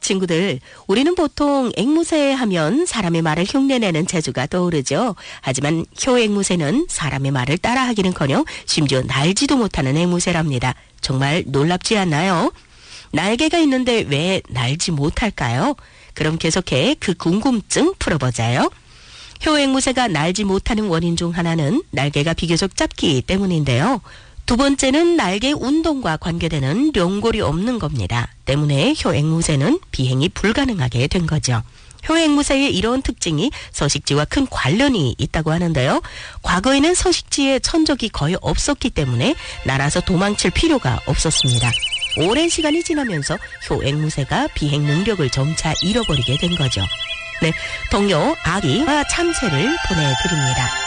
친구들, 우리는 보통 앵무새 하면 사람의 말을 흉내내는 재주가 떠오르죠. 하지만 효앵무새는 사람의 말을 따라하기는커녕 심지어 날지도 못하는 앵무새랍니다. 정말 놀랍지 않나요? 날개가 있는데 왜 날지 못할까요? 그럼 계속해 그 궁금증 풀어보자요. 효앵무새가 날지 못하는 원인 중 하나는 날개가 비교적 짧기 때문인데요. 두 번째는 날개 운동과 관계되는 룡골이 없는 겁니다. 때문에 효앵무새는 비행이 불가능하게 된 거죠. 효앵무새의 이런 특징이 서식지와 큰 관련이 있다고 하는데요. 과거에는 서식지에 천적이 거의 없었기 때문에 날아서 도망칠 필요가 없었습니다. 오랜 시간이 지나면서 효앵무새가 비행 능력을 점차 잃어버리게 된 거죠. 네, 동요 아기와 참새를 보내드립니다.